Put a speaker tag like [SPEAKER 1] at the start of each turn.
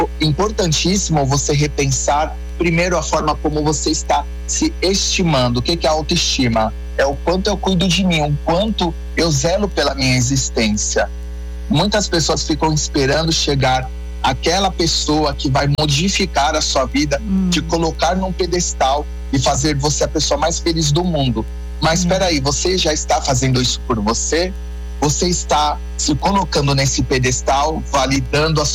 [SPEAKER 1] importantíssimo você repensar primeiro a forma como você está se estimando. O que é autoestima? É o quanto eu cuido de mim, o quanto eu zelo pela minha existência. Muitas pessoas ficam esperando chegar aquela pessoa que vai modificar a sua vida, te colocar num pedestal e fazer você a pessoa mais feliz do mundo. Mas espera aí, você já está fazendo isso por você? Você está se colocando nesse pedestal, validando a